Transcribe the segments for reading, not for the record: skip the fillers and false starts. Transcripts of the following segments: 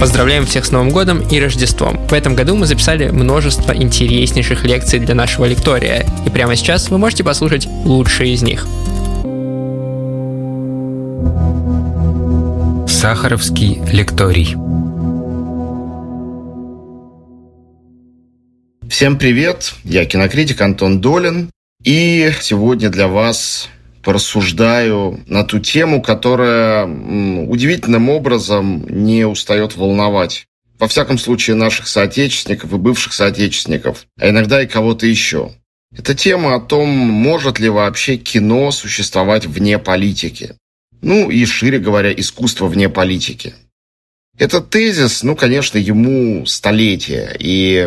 Поздравляем всех с Новым годом и Рождеством. В этом году мы записали множество интереснейших лекций для нашего лектория, и прямо сейчас вы можете послушать лучшие из них. Сахаровский лекторий. Всем привет, я кинокритик Антон Долин, и сегодня для вас порассуждаю на ту тему, которая удивительным образом не устает волновать. Во всяком случае, наших соотечественников и бывших соотечественников, а иногда и кого-то еще. Это тема о том, может ли вообще кино существовать вне политики. Ну и, шире говоря, искусство вне политики. Этот тезис, конечно, ему столетия, и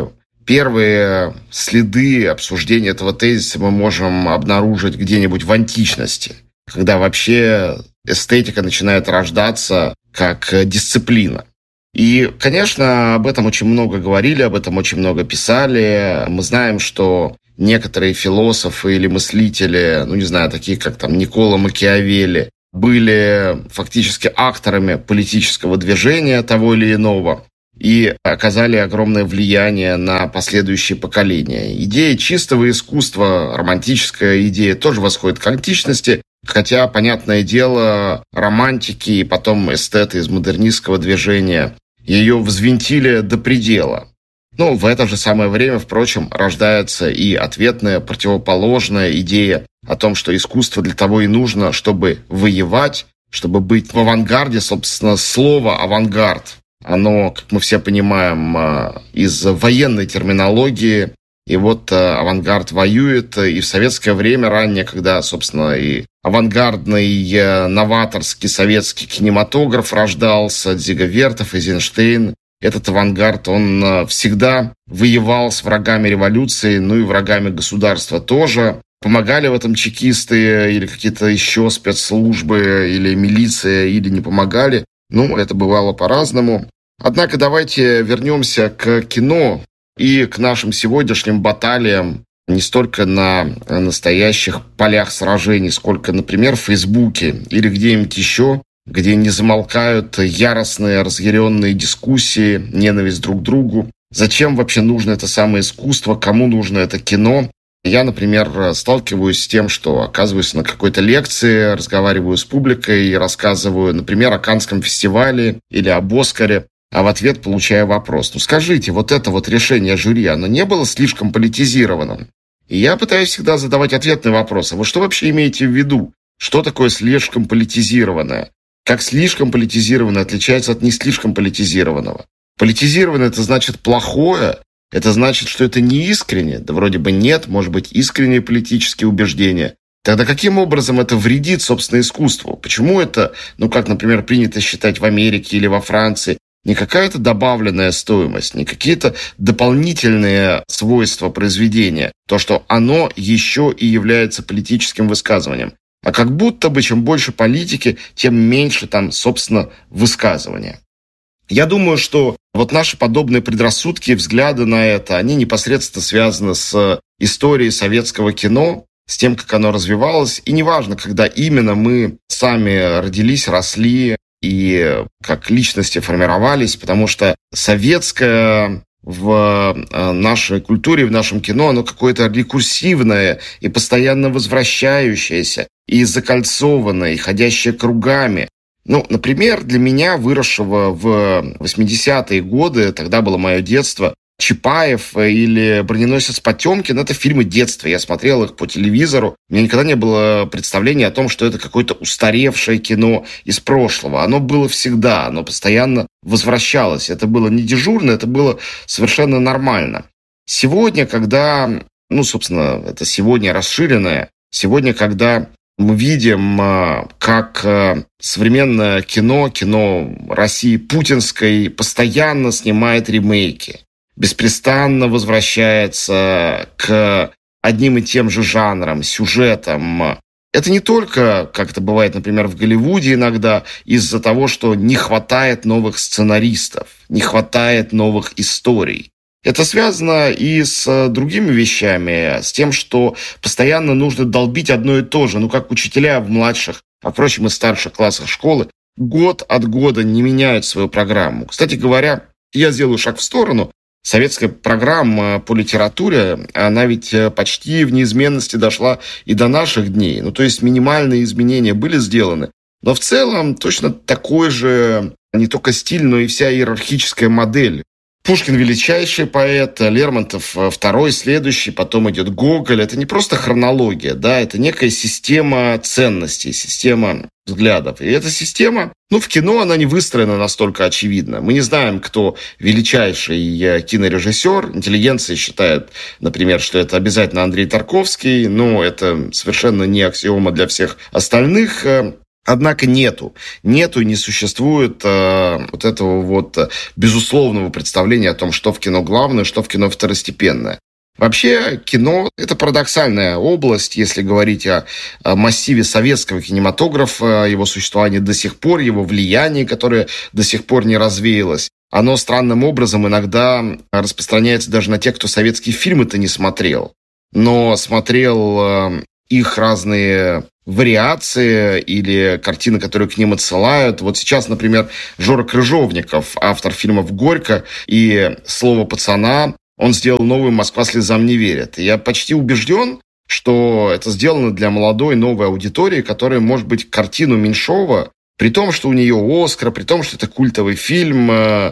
первые следы обсуждения этого тезиса мы можем обнаружить где-нибудь в античности, когда вообще эстетика начинает рождаться как дисциплина. И, конечно, об этом очень много говорили, об этом очень много писали. Мы знаем, что некоторые философы или мыслители, такие как Никколо Макиавелли, были фактически акторами политического движения того или иного и оказали огромное влияние на последующие поколения. Идея чистого искусства, романтическая идея, тоже восходит к античности, хотя, понятное дело, романтики и потом эстеты из модернистского движения ее взвинтили до предела. В это же самое время, впрочем, рождается и ответная, противоположная идея о том, что искусство для того и нужно, чтобы воевать, чтобы быть в авангарде. Собственно, слово «авангард», оно, как мы все понимаем, из военной терминологии. И авангард воюет. И в советское время ранее, когда, собственно, и авангардный, новаторский советский кинематограф рождался, Дзига Вертов, Эйзенштейн, этот авангард, он всегда воевал с врагами революции, и врагами государства тоже. Помогали в этом чекисты или какие-то еще спецслужбы, или милиция, или не помогали. Это бывало по-разному. Однако давайте вернемся к кино и к нашим сегодняшним баталиям не столько на настоящих полях сражений, сколько, например, в Фейсбуке или где-нибудь еще, где не замолкают яростные, разъяренные дискуссии, ненависть друг к другу. Зачем вообще нужно это самое искусство, кому нужно это кино? Я, например, сталкиваюсь с тем, что оказываюсь на какой-то лекции, разговариваю с публикой и рассказываю, например, о Каннском фестивале или об Оскаре, а в ответ получаю вопрос. Скажите, это решение жюри, оно не было слишком политизированным? И я пытаюсь всегда задавать ответный вопрос. А вы что вообще имеете в виду? Что такое слишком политизированное? Как слишком политизированное отличается от не слишком политизированного? Политизированное – это значит плохое? Это значит, что это не искренне? Да вроде бы нет, может быть, искренние политические убеждения. Тогда каким образом это вредит, собственно, искусству? Почему это, как, например, принято считать в Америке или во Франции, не какая-то добавленная стоимость, не какие-то дополнительные свойства произведения, то, что оно еще и является политическим высказыванием. А как будто бы чем больше политики, тем меньше собственно, высказывания. Я думаю, что наши подобные предрассудки и взгляды на это, они непосредственно связаны с историей советского кино, с тем, как оно развивалось. И неважно, когда именно мы сами родились, росли и как личности формировались, потому что советское в нашей культуре, в нашем кино, оно какое-то рекурсивное и постоянно возвращающееся, и закольцованное, и ходящее кругами. Например, для меня, выросшего в 80-е годы, тогда было мое детство, Чапаев или «Броненосец Потемкин» — это фильмы детства. Я смотрел их по телевизору. У меня никогда не было представления о том, что это какое-то устаревшее кино из прошлого. Оно было всегда, оно постоянно возвращалось. Это было не дежурно, это было совершенно нормально. Сегодня, когда, собственно, это сегодня расширенное, сегодня, когда мы видим, как современное кино России путинской постоянно снимает ремейки, беспрестанно возвращается к одним и тем же жанрам, сюжетам. Это не только, как это бывает, например, в Голливуде иногда, из-за того, что не хватает новых сценаристов, не хватает новых историй. Это связано и с другими вещами, с тем, что постоянно нужно долбить одно и то же. Как учителя в младших, а впрочем и старших классах школы, год от года не меняют свою программу. Кстати говоря, я сделаю шаг в сторону. Советская программа по литературе, она ведь почти в неизменности дошла и до наших дней. То есть минимальные изменения были сделаны. Но в целом точно такой же не только стиль, но и вся иерархическая модель. Пушкин – величайший поэт, Лермонтов – второй, следующий, потом идет Гоголь. Это не просто хронология, да, это некая система ценностей, система взглядов. И эта система, в кино она не выстроена настолько очевидно. Мы не знаем, кто величайший кинорежиссер. Интеллигенция считает, например, что это обязательно Андрей Тарковский, но это совершенно не аксиома для всех остальных. Однако нету и не существует вот этого безусловного представления о том, что в кино главное, что в кино второстепенное. Вообще кино – это парадоксальная область, если говорить о массиве советского кинематографа, его существовании до сих пор, его влиянии, которое до сих пор не развеялось. Оно странным образом иногда распространяется даже на тех, кто советские фильмы-то не смотрел, но смотрел их разные вариации или картины, которые к ним отсылают. Вот сейчас, например, Жора Крыжовников, автор фильмов «Горько» и «Слово пацана», он сделал новую «Москва слезам не верит». И я почти убежден, что это сделано для молодой новой аудитории, которая, может быть, картину Меньшова, при том, что у нее «Оскар», при том, что это культовый фильм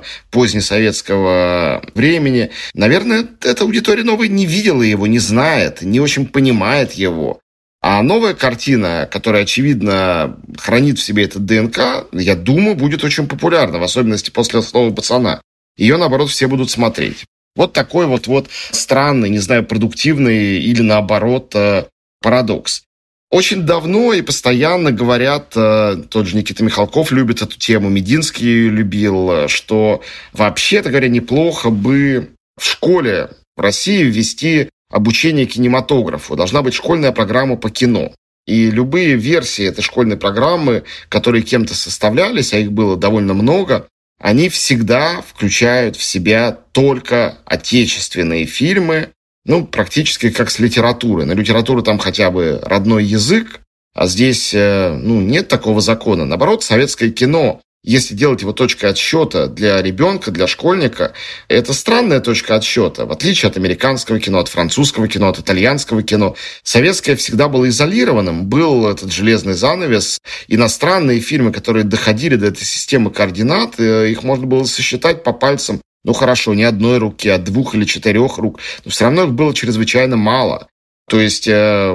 позднесоветского времени, наверное, эта аудитория новая не видела его, не знает, не очень понимает его. А новая картина, которая, очевидно, хранит в себе этот ДНК, я думаю, будет очень популярна, в особенности после «Слова пацана». Ее, наоборот, все будут смотреть. Вот такой вот странный, не знаю, продуктивный или, наоборот, парадокс. Очень давно и постоянно говорят, тот же Никита Михалков любит эту тему, Мединский любил, что вообще-то говоря, неплохо бы в школе в России ввести обучение кинематографу. Должна быть школьная программа по кино. И любые версии этой школьной программы, которые кем-то составлялись, а их было довольно много, они всегда включают в себя только отечественные фильмы, практически как с литературой. На литературу там хотя бы родной язык, а здесь нет такого закона. Наоборот, советское кино, если делать его точкой отсчета для ребенка, для школьника, это странная точка отсчета. В отличие от американского кино, от французского кино, от итальянского кино, советское всегда было изолированным. Был этот железный занавес. Иностранные фильмы, которые доходили до этой системы координат, их можно было сосчитать по пальцам, хорошо, не одной руки, а 2 или 4 рук. Но все равно их было чрезвычайно мало. То есть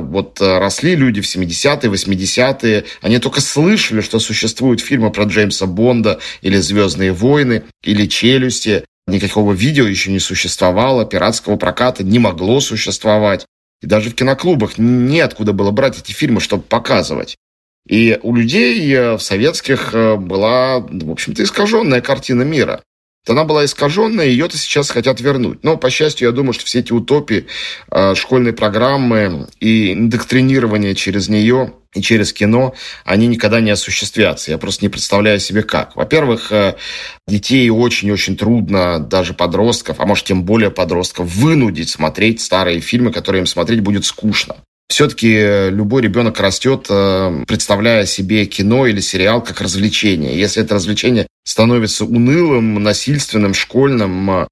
росли люди в 70-е, 80-е, они только слышали, что существуют фильмы про Джеймса Бонда или «Звездные войны», или «Челюсти». Никакого видео еще не существовало, пиратского проката не могло существовать. И даже в киноклубах неоткуда было брать эти фильмы, чтобы показывать. И у людей в советских была, в общем-то, искаженная картина мира. Она была искаженная, ее-то сейчас хотят вернуть. Но, по счастью, я думаю, что все эти утопии школьной программы и индоктринирование через нее и через кино, они никогда не осуществятся. Я просто не представляю себе как. Во-первых, детей очень-очень трудно, даже подростков, а может, тем более подростков, вынудить смотреть старые фильмы, которые им смотреть будет скучно. Все-таки любой ребенок растет, представляя себе кино или сериал как развлечение. Если это развлечение становится унылым, насильственным, школьным,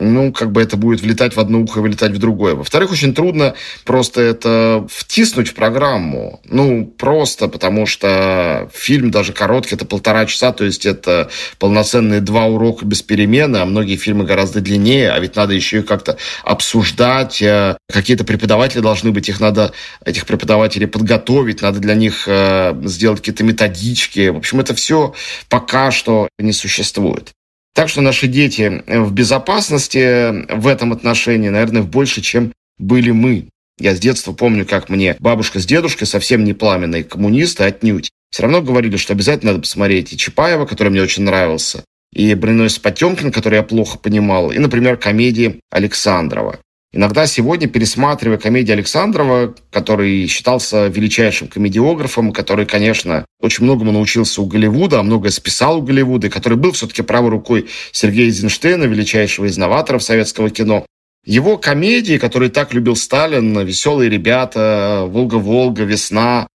это будет влетать в одно ухо и вылетать в другое. Во-вторых, очень трудно просто это втиснуть в программу. Просто потому что фильм даже короткий, это 1,5 часа, то есть это полноценные 2 урока без перемены, а многие фильмы гораздо длиннее, а ведь надо еще и как-то обсуждать. Какие-то преподаватели должны быть, этих преподавателей подготовить, надо для них сделать какие-то методички. В общем, это все пока что не существует. Так что наши дети в безопасности в этом отношении, наверное, больше, чем были мы. Я с детства помню, как мне бабушка с дедушкой, совсем не пламенные коммунисты, отнюдь, все равно говорили, что обязательно надо посмотреть и Чапаева, который мне очень нравился, и броненосец Потемкин, который я плохо понимал, и, например, комедии Александрова. Иногда сегодня, пересматривая комедии Александрова, который считался величайшим комедиографом, который, конечно, очень многому научился у Голливуда, а многое списал у Голливуда, и который был все-таки правой рукой Сергея Эйзенштейна, величайшего из новаторов советского кино. Его комедии, которые так любил Сталин, «Веселые ребята», «Волга-Волга», «Весна»,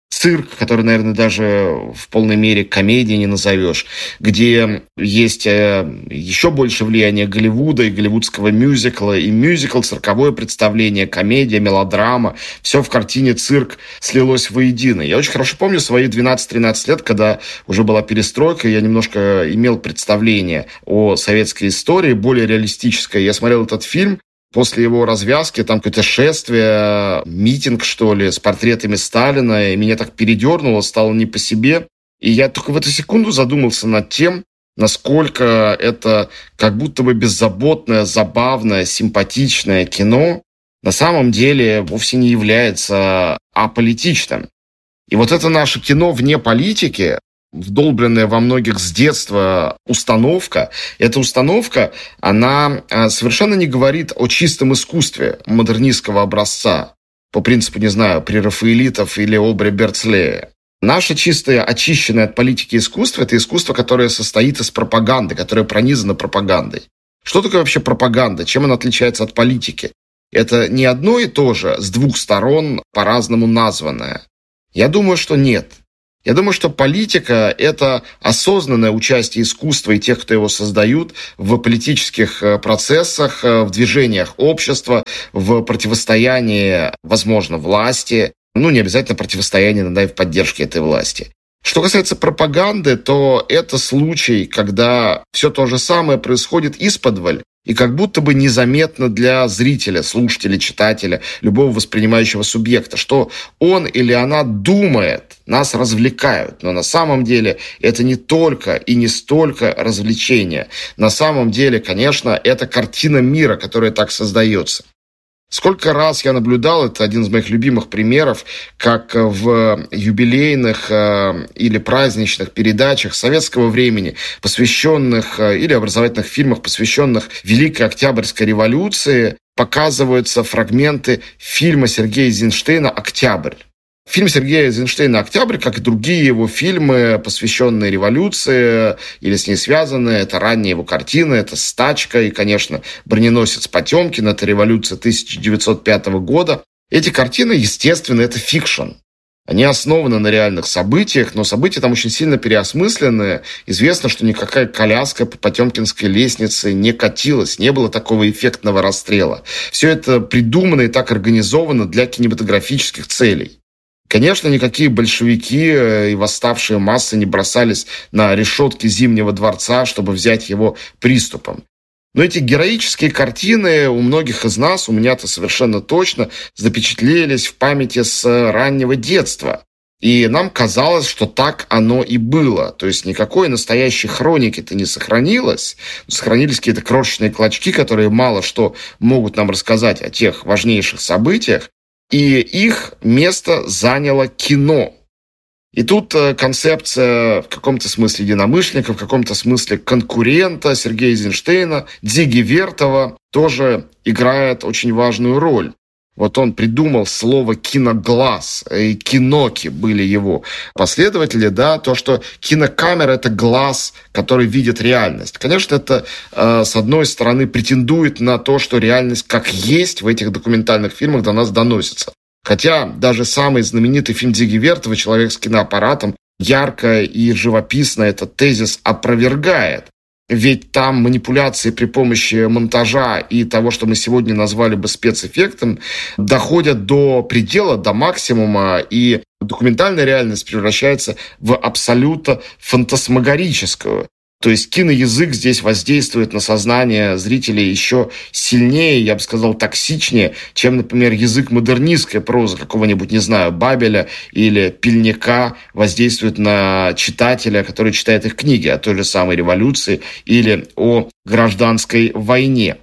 цирк, который, наверное, даже в полной мере комедией не назовешь, где есть еще больше влияния Голливуда и голливудского мюзикла, и мюзикл, цирковое представление, комедия, мелодрама, все в картине «Цирк» слилось воедино. Я очень хорошо помню свои 12-13 лет, когда уже была перестройка, я немножко имел представление о советской истории, более реалистическое. Я смотрел этот фильм. После его развязки там какое-то шествие, митинг, что ли, с портретами Сталина, и меня так передернуло, стало не по себе. И я только в эту секунду задумался над тем, насколько это как будто бы беззаботное, забавное, симпатичное кино на самом деле вовсе не является аполитичным. И вот это наше кино вне политики, вдолбленная во многих с детства установка. Эта установка, она совершенно не говорит о чистом искусстве модернистского образца, по принципу, не знаю, прерафаэлитов или Обри Берцлея. Наше чистое, очищенное от политики искусство – это искусство, которое состоит из пропаганды, которое пронизано пропагандой. Что такое вообще пропаганда? Чем она отличается от политики? Это не одно и то же, с двух сторон по-разному названное. Я думаю, что нет. Я думаю, что политика – это осознанное участие искусства и тех, кто его создают, в политических процессах, в движениях общества, в противостоянии, возможно, власти. Не обязательно противостояние, но и в поддержке этой власти. Что касается пропаганды, то это случай, когда все то же самое происходит исподволь, и как будто бы незаметно для зрителя, слушателя, читателя, любого воспринимающего субъекта, что он или она думает, нас развлекают. Но на самом деле это не только и не столько развлечение. На самом деле, конечно, это картина мира, которая так создается. Сколько раз я наблюдал, это один из моих любимых примеров, как в юбилейных или праздничных передачах советского времени, посвященных, или образовательных фильмах, посвященных Великой Октябрьской революции, показываются фрагменты фильма Сергея Эйзенштейна «Октябрь». Фильм Сергея Эйзенштейна «Октябрь», как и другие его фильмы, посвященные революции или с ней связанные, это ранние его картины, это «Стачка» и, конечно, «Броненосец Потемкин», это революция 1905 года. Эти картины, естественно, это фикшн. Они основаны на реальных событиях, но события там очень сильно переосмыслены. Известно, что никакая коляска по Потемкинской лестнице не катилась, не было такого эффектного расстрела. Все это придумано и так организовано для кинематографических целей. Конечно, никакие большевики и восставшие массы не бросались на решетки Зимнего дворца, чтобы взять его приступом. Но эти героические картины у многих из нас, у меня-то совершенно точно, запечатлелись в памяти с раннего детства. И нам казалось, что так оно и было. То есть никакой настоящей хроники-то не сохранилось. Сохранились какие-то крошечные клочки, которые мало что могут нам рассказать о тех важнейших событиях. И их место заняло кино. И тут концепция в каком-то смысле единомышленника, в каком-то смысле конкурента Сергея Эйзенштейна, Дзиги Вертова тоже играет очень важную роль. Вот он придумал слово «киноглаз», и «киноки» были его последователи, да, то, что кинокамера – это глаз, который видит реальность. Конечно, это, с одной стороны, претендует на то, что реальность как есть в этих документальных фильмах до нас доносится. Хотя даже самый знаменитый фильм Дзиги Вертова «Человек с киноаппаратом» ярко и живописно этот тезис опровергает. Ведь там манипуляции при помощи монтажа и того, что мы сегодня назвали бы спецэффектом, доходят до предела, до максимума, и документальная реальность превращается в абсолютно фантасмагорическую. То есть киноязык здесь воздействует на сознание зрителей еще сильнее, я бы сказал, токсичнее, чем, например, язык модернистской прозы какого-нибудь, не знаю, Бабеля или Пельника воздействует на читателя, который читает их книги о той же самой революции или о гражданской войне.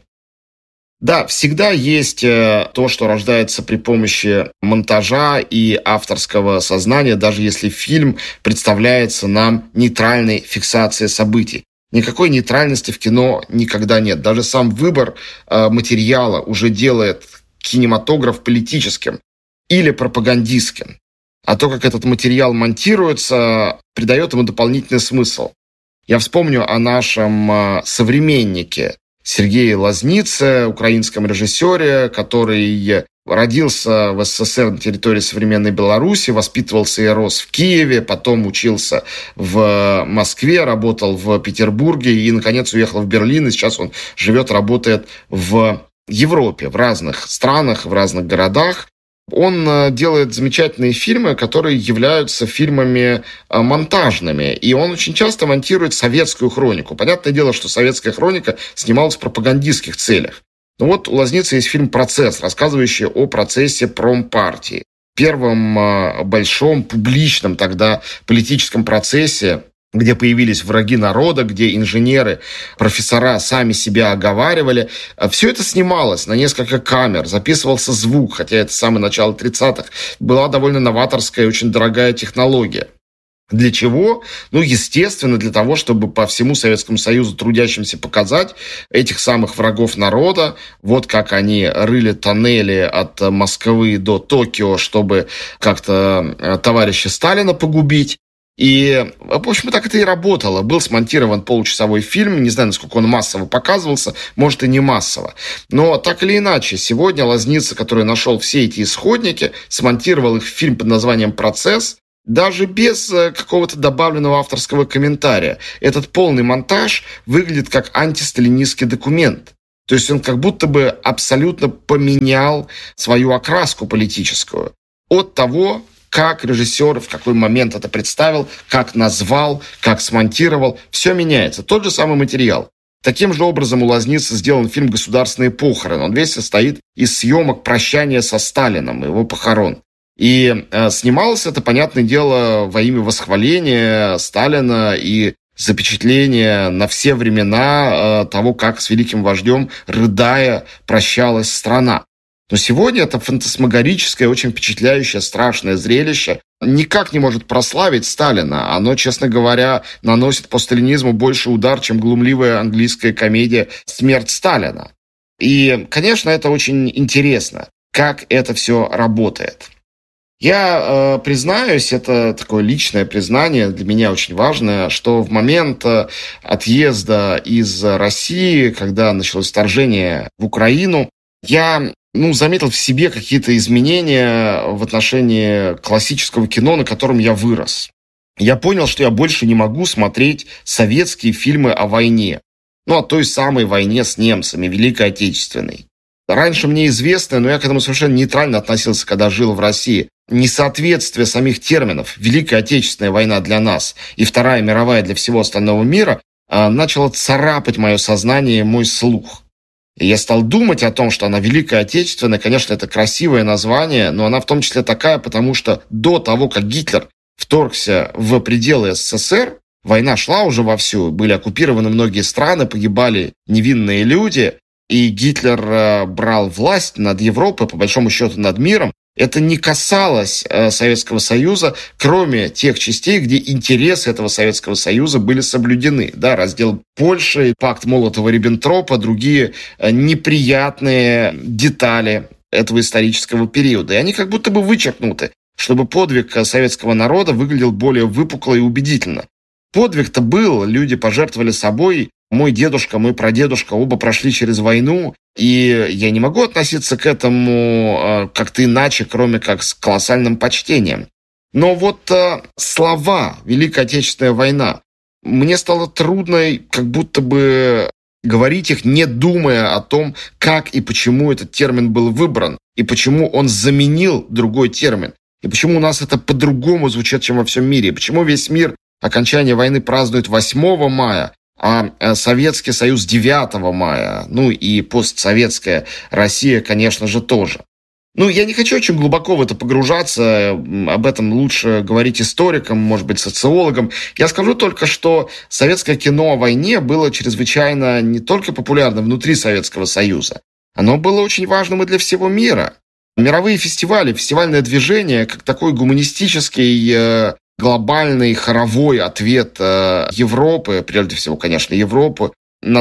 Да, всегда есть то, что рождается при помощи монтажа и авторского сознания, даже если фильм представляется нам нейтральной фиксацией событий. Никакой нейтральности в кино никогда нет. Даже сам выбор материала уже делает кинематограф политическим или пропагандистским. А то, как этот материал монтируется, придает ему дополнительный смысл. Я вспомню о нашем современнике Сергее Лазнице, украинском режиссере, который родился в СССР на территории современной Беларуси, воспитывался и рос в Киеве, потом учился в Москве, работал в Петербурге и, наконец, уехал в Берлин. И сейчас он живет, работает в Европе, в разных странах, в разных городах. Он делает замечательные фильмы, которые являются фильмами монтажными. И он очень часто монтирует советскую хронику. Понятное дело, что советская хроника снималась в пропагандистских целях. Ну вот у Лозницы есть фильм «Процесс», рассказывающий о процессе промпартии. Первом большом публичном тогда политическом процессе, где появились враги народа, где инженеры, профессора сами себя оговаривали. Все это снималось на несколько камер, записывался звук, хотя это самое начало 30-х. Была довольно новаторская и очень дорогая технология. Для чего? Ну, естественно, для того, чтобы по всему Советскому Союзу трудящимся показать этих самых врагов народа, вот как они рыли тоннели от Москвы до Токио, чтобы как-то товарища Сталина погубить. И, в общем, так это и работало. Был смонтирован получасовой фильм, не знаю, насколько он массово показывался, может и не массово. Но так или иначе, сегодня Лозница, который нашел все эти исходники, смонтировал их в фильм под названием «Процесс», даже без какого-то добавленного авторского комментария. Этот полный монтаж выглядит как антисталинистский документ. То есть он как будто бы абсолютно поменял свою окраску политическую от того, как режиссер в какой момент это представил, как назвал, как смонтировал. Все меняется. Тот же самый материал. Таким же образом у Лозницы сделан фильм «Государственные похороны». Он весь состоит из съемок прощания со Сталином, его похорон. И снималось это, понятное дело, во имя восхваления Сталина и запечатления на все времена того, как с великим вождем, рыдая, прощалась страна. Но сегодня это фантасмагорическое, очень впечатляющее, страшное зрелище никак не может прославить Сталина. Оно, честно говоря, наносит по сталинизму больше удар, чем глумливая английская комедия «Смерть Сталина». И, конечно, это очень интересно, как это все работает. Я признаюсь, это такое личное признание, для меня очень важное, что в момент отъезда из России, когда началось вторжение в Украину, я заметил в себе какие-то изменения в отношении классического кино, на котором я вырос. Я понял, что я больше не могу смотреть советские фильмы о войне. О той самой войне с немцами, Великой Отечественной. Раньше мне известно, но я к этому совершенно нейтрально относился, когда жил в России. Несоответствие самих терминов «Великая Отечественная война» для нас и Вторая мировая для всего остального мира начало царапать мое сознание и мой слух. И я стал думать о том, что она Великая Отечественная, конечно, это красивое название, но она в том числе такая, потому что до того, как Гитлер вторгся в пределы СССР, война шла уже вовсю, были оккупированы многие страны, погибали невинные люди, и Гитлер брал власть над Европой, по большому счету над миром. Это не касалось Советского Союза, кроме тех частей, где интересы этого Советского Союза были соблюдены. Да, раздел Польши, пакт Молотова-Риббентропа, другие неприятные детали этого исторического периода. И они как будто бы вычеркнуты, чтобы подвиг советского народа выглядел более выпукло и убедительно. Подвиг-то был, люди пожертвовали собой. Мой дедушка, мой прадедушка оба прошли через войну, и я не могу относиться к этому как-то иначе, кроме как с колоссальным почтением. Но вот слова «Великая Отечественная война», мне стало трудно как будто бы говорить их, не думая о том, как и почему этот термин был выбран, и почему он заменил другой термин, и почему у нас это по-другому звучит, чем во всем мире, и почему весь мир окончание войны празднует 8 мая, а Советский Союз 9 мая, и постсоветская Россия, конечно же, тоже. Я не хочу очень глубоко в это погружаться, об этом лучше говорить историкам, может быть, социологам. Я скажу только, что советское кино о войне было чрезвычайно не только популярно внутри Советского Союза, оно было очень важным и для всего мира. Мировые фестивали, фестивальное движение, как такой гуманистический глобальный хоровой ответ Европы, прежде всего, конечно, Европы,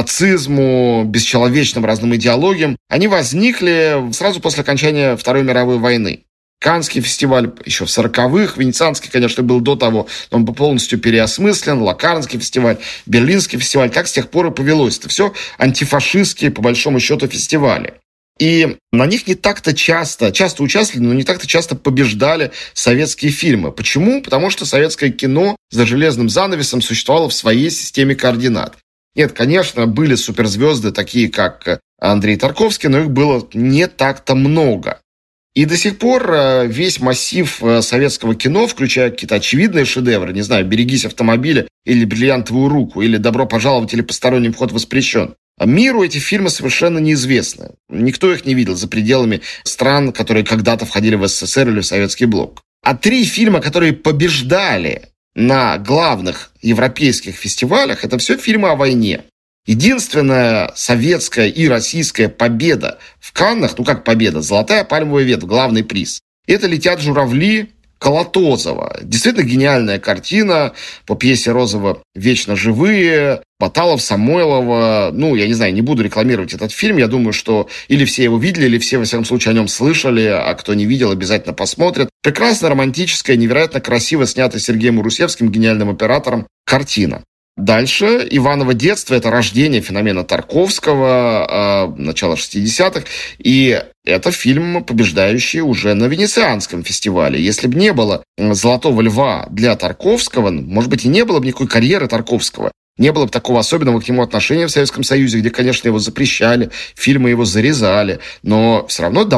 нацизму, бесчеловечным разным идеологиям, они возникли сразу после окончания Второй мировой войны. Каннский фестиваль еще в 40-х, Венецианский, конечно, был до того, но он был полностью переосмыслен, Локарнский фестиваль, Берлинский фестиваль, так с тех пор и повелось. Это все антифашистские, по большому счету, фестивали. и на них не так-то часто участвовали, но не так-то часто побеждали советские фильмы. Почему? Потому что советское кино за железным занавесом существовало в своей системе координат. Нет, конечно, были суперзвезды, такие как Андрей Тарковский, но их было не так-то много. И до сих пор весь массив советского кино, включая какие-то очевидные шедевры, не знаю, «Берегись автомобиля» или «Бриллиантовую руку», или «Добро пожаловать» или «Посторонний вход воспрещен», миру эти фильмы совершенно неизвестны. Никто их не видел за пределами стран, которые когда-то входили в СССР или в Советский блок. А 3 фильма, которые побеждали на главных европейских фестивалях, это все фильмы о войне. Единственная советская и российская победа в Каннах, как победа, золотая пальмовая ветвь, главный приз. Это «Летят журавли» Колотозова. Действительно гениальная картина по пьесе Розова «Вечно живые», Баталов, Самойлова. Я не знаю, не буду рекламировать этот фильм. Я думаю, что или все его видели, или все, во всяком случае, о нем слышали, а кто не видел, обязательно посмотрят. Прекрасно романтическая, невероятно красиво снятая Сергеем Урусевским, гениальным оператором, картина. Дальше «Иваново детство» – это рождение феномена Тарковского, начало 60-х, и это фильм, побеждающий уже на Венецианском фестивале. Если бы не было «Золотого льва» для Тарковского, может быть, и не было бы никакой карьеры Тарковского, не было бы такого особенного к нему отношения в Советском Союзе, где, конечно, его запрещали, фильмы его зарезали, но все равно